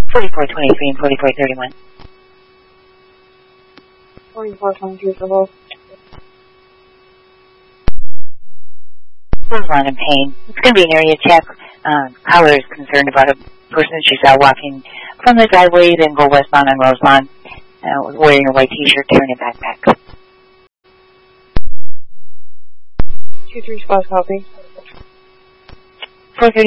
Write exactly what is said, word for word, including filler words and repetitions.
forty-four twenty-three and forty-four thirty-one. forty-four twenty-three for both. Roseland in pain. It's going to be an area check. Uh, caller is concerned about a person she saw walking from the driveway, then go westbound on Roseland, uh, wearing a white t-shirt, carrying a backpack. two three spots copy. four thirty